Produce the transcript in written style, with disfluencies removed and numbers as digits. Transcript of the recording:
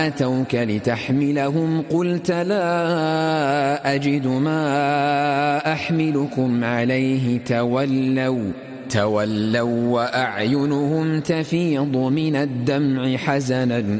أتوك لتحملهم قلت لا أجد ما أحملكم عليه تولوا وأعينهم تفيض من الدمع حزنا